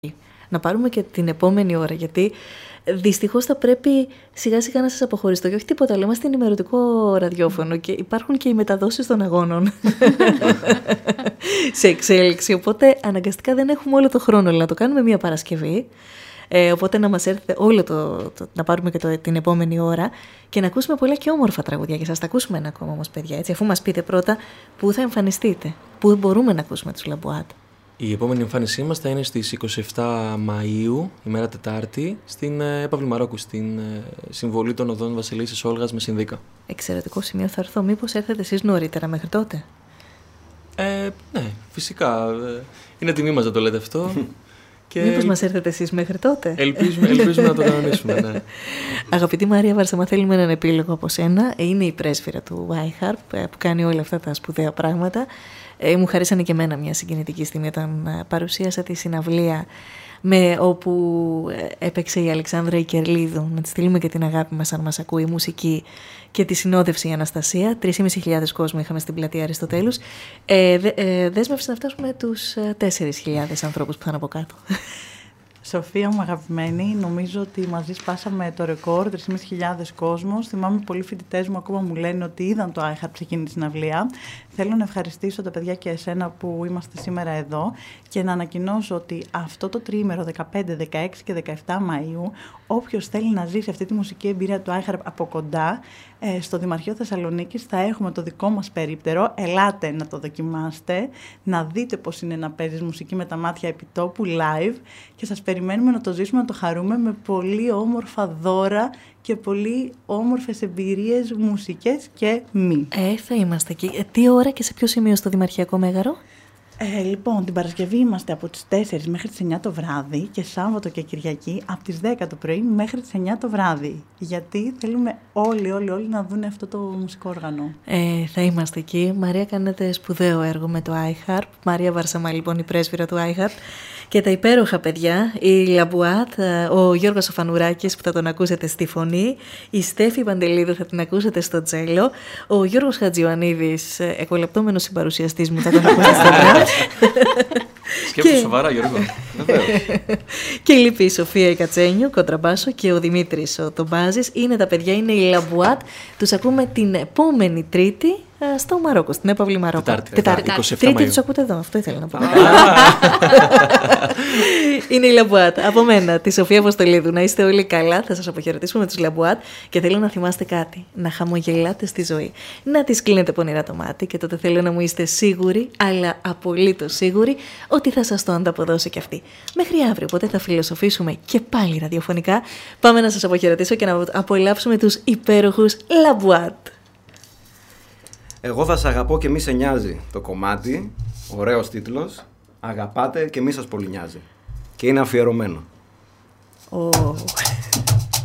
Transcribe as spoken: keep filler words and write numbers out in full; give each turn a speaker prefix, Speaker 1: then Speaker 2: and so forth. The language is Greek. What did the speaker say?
Speaker 1: Να πάρουμε και την επόμενη ώρα, γιατί δυστυχώς θα πρέπει σιγά σιγά να σας αποχωριστώ. Και όχι τίποτα, αλλά είμαστε ενημερωτικό ραδιόφωνο και υπάρχουν και οι μεταδόσεις των αγώνων σε εξέλιξη. Οπότε αναγκαστικά δεν έχουμε όλο το χρόνο, αλλά να το κάνουμε μία Παρασκευή. Ε, οπότε να μας έρθετε όλο το, το, να πάρουμε και το, την επόμενη ώρα και να ακούσουμε πολλά και όμορφα τραγουδιά. Και σας τα ακούσουμε ένα ακόμα όμως, παιδιά, έτσι, αφού μας πείτε πρώτα πού θα εμφανιστείτε, πού μπορούμε να ακούσουμε τους Λαμπουάτ.
Speaker 2: Η επόμενη εμφάνισή μας θα είναι στις είκοσι επτά Μαΐου, ημέρα Τετάρτη, στην ε, Παύλη Μαρόκου, στην ε, Συμβολή των Οδών Βασιλίσσης Όλγας με Συνδίκα.
Speaker 1: Εξαιρετικό σημείο, θα έρθω. Μήπως έρθετε εσείς νωρίτερα μέχρι τότε?
Speaker 2: Ε, ναι, φυσικά. Ε, είναι τιμή μας να το λέτε αυτό.
Speaker 1: Και... Μήπως μας έρθετε εσείς μέχρι τότε?
Speaker 2: Ελπίζουμε, ελπίζουμε να το κανονίσουμε, ναι.
Speaker 1: Αγαπητή Μαρία Βαρσαμά, θέλουμε έναν επίλογο από σένα. Είναι η πρέσβυρα του iHarp που κάνει όλα αυτά τα σπουδαία πράγματα. Ε, μου χαρίσανε και εμένα μια συγκινητική στιγμή όταν παρουσίασα τη συναυλία με, όπου έπαιξε η Αλεξάνδρα Ικερλίδου. Να τη στείλουμε και την αγάπη μας αν μας ακούει, η μουσική και τη συνόδευση η Αναστασία. τρεις και μισή χιλιάδες κόσμο είχαμε στην πλατεία Αριστοτέλους. Ε, δε, ε, δέσμευση να φτάσουμε τους τέσσερις χιλιάδες ανθρώπους που θα είναι από κάτω.
Speaker 3: Σοφία μου αγαπημένη, νομίζω ότι μαζί σπάσαμε το ρεκόρ, τρεις και μισή χιλιάδες κόσμος. Θυμάμαι πολλοί φοιτητές μου ακόμα μου λένε ότι είδαν το iHarp σε εκείνη τη συναυλία. Θέλω να ευχαριστήσω τα παιδιά και εσένα που είμαστε σήμερα εδώ και να ανακοινώσω ότι αυτό το τριήμερο δεκαπέντε, δεκαέξι και δεκαεπτά Μαΐου, όποιος θέλει να ζήσει αυτή τη μουσική εμπειρία του iHarp από κοντά, στο Δημαρχείο Θεσσαλονίκης θα έχουμε το δικό μας περίπτερο. Ελάτε να το δοκιμάστε, να δείτε πώς είναι να παίζεις μουσική με τα μάτια επιτόπου live και σας περιμένουμε να το ζήσουμε, να το χαρούμε με πολύ όμορφα δώρα και πολύ όμορφες εμπειρίες μουσικές και μη.
Speaker 1: Ε, θα είμαστε εκεί. Ε, τι ώρα και σε ποιο σημείο στο Δημαρχιακό Μέγαρο?
Speaker 3: Ε, λοιπόν, την Παρασκευή είμαστε από τις τέσσερις μέχρι τις εννιά το βράδυ και Σάββατο και Κυριακή από τις δέκα το πρωί μέχρι τις εννιά το βράδυ. Γιατί θέλουμε όλοι, όλοι, όλοι να δουν αυτό το μουσικό όργανο.
Speaker 1: Ε, θα είμαστε εκεί. Μαρία, κάνετε σπουδαίο έργο με το iHarp. Μαρία Βαρσαμά, λοιπόν, η πρέσβυρα του iHarp. Και τα υπέροχα παιδιά, η Λαμπουάτ, ο Γιώργος Οφανουράκης που θα τον ακούσετε στη φωνή, η Στέφη Παντελίδου θα την ακούσετε στο τσέλο, ο Γιώργος Χατζιωαννίδης, εκολεπτόμενος συμπαρουσιαστής μου, θα τον ακούσετε στο μπράτ.
Speaker 2: Σκέφτομαι σοβαρά, Γιώργο.
Speaker 1: Και λείπει η Σοφία η Κατσένιου, κοντραμπάσο, και ο Δημήτρης ο Τομπάζης. Είναι τα παιδιά, είναι η Λαμπουάτ. Τους ακούμε την επόμενη Τρίτη στο Μαρόκο, στην Παύλη Μαρόκο.
Speaker 2: Τετάρτη.
Speaker 1: Τετάρτη.
Speaker 2: είκοσι επτά Μαΐου.
Speaker 1: Τρίτη τους ακούτε εδώ, αυτό ήθελα να πω. Είναι η Λαμπουάτ. Από μένα, τη Σοφία Αποστολίδου. Να είστε όλοι καλά. Θα σας αποχαιρετήσουμε με τους Λαμπουάτ και θέλω να θυμάστε κάτι. Να χαμογελάτε στη ζωή. Να τις κλείνετε πονηρά το μάτι και τότε θέλω να μου είστε σίγουροι, αλλά απολύτως σίγουροι, ότι θα σας το ανταποδώσει κι αυτή. Μέχρι αύριο, ποτέ θα φιλοσοφήσουμε και πάλι ραδιοφωνικά. Πάμε να σας αποχαιρετήσω και να απολαύσουμε τους υπέροχους Λαμπουάτ.
Speaker 4: Εγώ θα σ' αγαπώ και μη σε νοιάζει. Το κομμάτι, ωραίος τίτλος, αγαπάτε και μη σας πολύ νοιάζει. Και είναι αφιερωμένο.
Speaker 1: Oh.